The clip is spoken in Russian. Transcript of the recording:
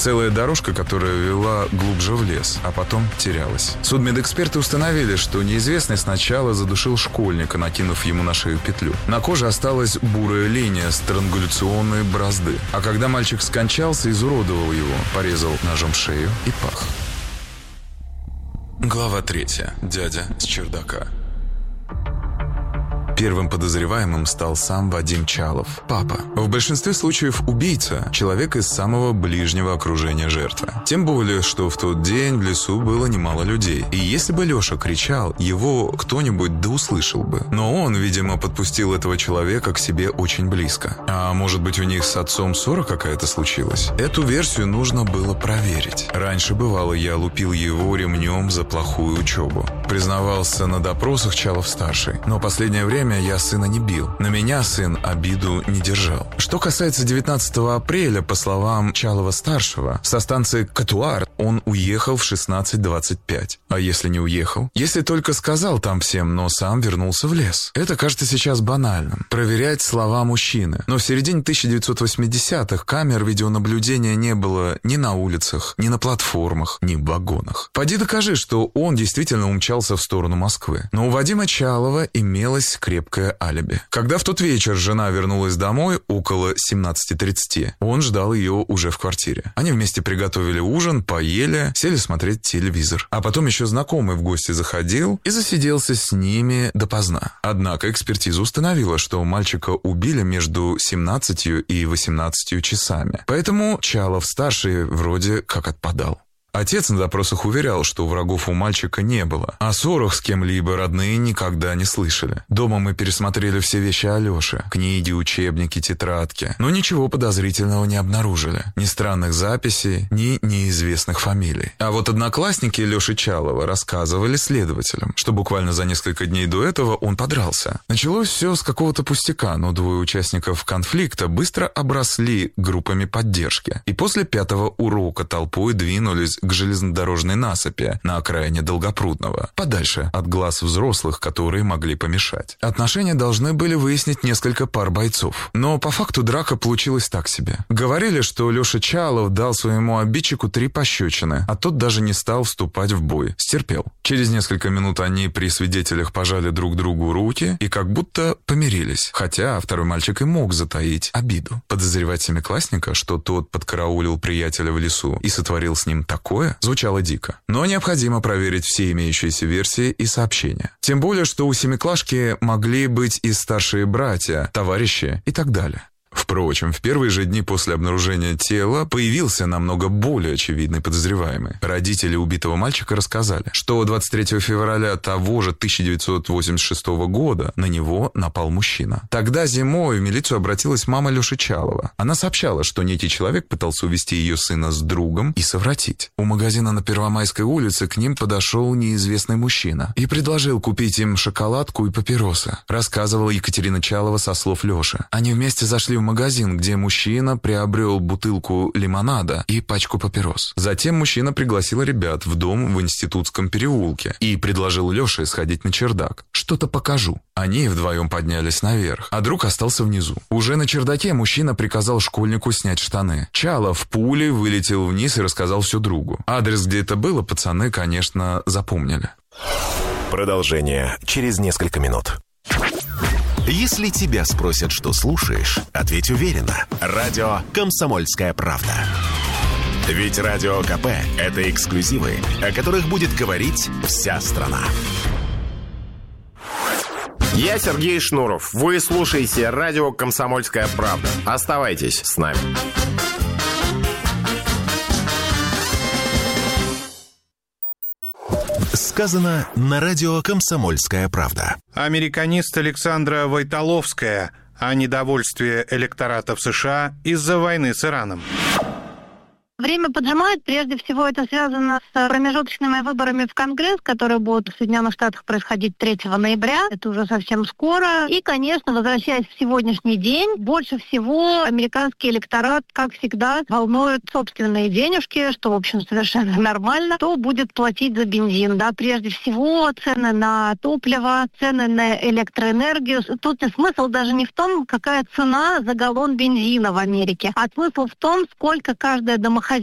Целая дорожка, которая вела глубже в лес, а потом терялась. Судмедэксперты установили, что неизвестный сначала задушил школьника, накинув ему на шею петлю. На коже осталась бурая линия странгуляционной борозды. А когда мальчик скончался, изуродовал его, порезал ножом шею и пах. Глава 3. Дядя с чердака. Первым подозреваемым стал сам Вадим Чалов, папа. В большинстве случаев убийца – человек из самого ближнего окружения жертвы. Тем более, что в тот день в лесу было немало людей. И если бы Леша кричал, его кто-нибудь да услышал бы. Но он, видимо, подпустил этого человека к себе очень близко. А может быть, у них с отцом ссора какая-то случилась? Эту версию нужно было проверить. Раньше, бывало, я лупил его ремнем за плохую учебу. Признавался на допросах Чалов-старший. Но последнее время я сына не бил. На меня сын обиду не держал. Что касается 19 апреля, по словам Чалова-старшего, со станции Катуар он уехал в 16:25. А если не уехал? Если только сказал там всем, но сам вернулся в лес. Это кажется сейчас банальным. Проверять слова мужчины. Но в середине 1980-х камер видеонаблюдения не было ни на улицах, ни на платформах, ни в вагонах. Поди докажи, что он действительно умчался в сторону Москвы. Но у Вадима Чалова имелось крепкое алиби. Когда в тот вечер жена вернулась домой около 17:30, он ждал ее уже в квартире. Они вместе приготовили ужин, поели, сели смотреть телевизор. А потом еще знакомый в гости заходил и засиделся с ними допоздна. Однако экспертиза установила, что мальчика убили между 17 и 18 часами. Поэтому Чалов-старший вроде как отпадал. Отец на допросах уверял, что врагов у мальчика не было. О ссорах с кем-либо родные никогда не слышали. Дома мы пересмотрели все вещи Алёши. Книги, учебники, тетрадки. Но ничего подозрительного не обнаружили. Ни странных записей, ни неизвестных фамилий. А вот одноклассники Лёши Чалова рассказывали следователям, что буквально за несколько дней до этого он подрался. Началось все с какого-то пустяка, но двое участников конфликта быстро обросли группами поддержки. И после 5-го урока толпой двинулись к железнодорожной насыпи на окраине Долгопрудного, подальше от глаз взрослых, которые могли помешать. Отношения должны были выяснить несколько пар бойцов. Но по факту драка получилась так себе. Говорили, что Леша Чалов дал своему обидчику 3 пощечины, а тот даже не стал вступать в бой. Стерпел. Через несколько минут они при свидетелях пожали друг другу руки и как будто помирились. Хотя второй мальчик и мог затаить обиду. Подозревать семиклассника, что тот подкараулил приятеля в лесу и сотворил с ним такое, звучало дико. Но необходимо проверить все имеющиеся версии и сообщения. Тем более, что у семиклашки могли быть и старшие братья, товарищи и так далее. Впрочем, в первые же дни после обнаружения тела появился намного более очевидный подозреваемый. Родители убитого мальчика рассказали, что 23 февраля того же 1986 года на него напал мужчина. Тогда зимой в милицию обратилась мама Леши Чалова. Она сообщала, что некий человек пытался увезти ее сына с другом и совратить. У магазина на Первомайской улице к ним подошел неизвестный мужчина и предложил купить им шоколадку и папиросы, рассказывала Екатерина Чалова со слов Леши. Они вместе зашли в магазин, где мужчина приобрел бутылку лимонада и пачку папирос. Затем мужчина пригласил ребят в дом в Институтском переулке и предложил Леше сходить на чердак. «Что-то покажу». Они вдвоем поднялись наверх, а друг остался внизу. Уже на чердаке мужчина приказал школьнику снять штаны. Чалов пулей вылетел вниз и рассказал все другу. Адрес, где это было, пацаны, конечно, запомнили. Продолжение через несколько минут. Если тебя спросят, что слушаешь, ответь уверенно. Радио «Комсомольская правда». Ведь Радио КП – это эксклюзивы, о которых будет говорить вся страна. Я Сергей Шнуров. Вы слушаете радио «Комсомольская правда». Оставайтесь с нами. Сказано на радио «Комсомольская правда». Американист Александра Войтоловская о недовольстве электората в США из-за войны с Ираном. Время поджимает. Прежде всего, это связано с промежуточными выборами в Конгресс, которые будут в Соединенных Штатах происходить 3 ноября. Это уже совсем скоро. И, конечно, возвращаясь в сегодняшний день, больше всего американский электорат, как всегда, волнует собственные денежки, что, в общем, совершенно нормально. Кто будет платить за бензин? Да, прежде всего, цены на топливо, цены на электроэнергию. Тут смысл даже не в том, какая цена за галлон бензина в Америке, а смысл в том, сколько каждая домохозяйка